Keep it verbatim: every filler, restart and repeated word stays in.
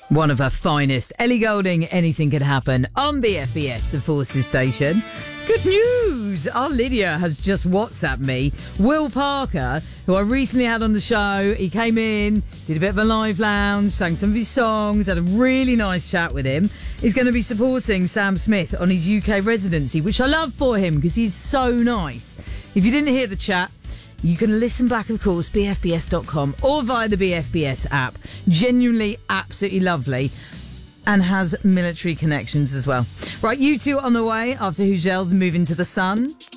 One of her finest. Ellie Goulding, Anything Can Happen on B F B S, the Forces station. Good news! Our Lydia has just WhatsApped me. Will Parker, who I recently had on the show, he came in, did a bit of a live lounge, sang some of his songs, had a really nice chat with him. He's going to be supporting Sam Smith on his U K residency, which I love for him because he's so nice. If you didn't hear the chat, you can listen back, of course, b f b s dot com or via the B F B S app. Genuinely absolutely lovely and has military connections as well. Right, you two on the way after Hugel's Moving to the Sun.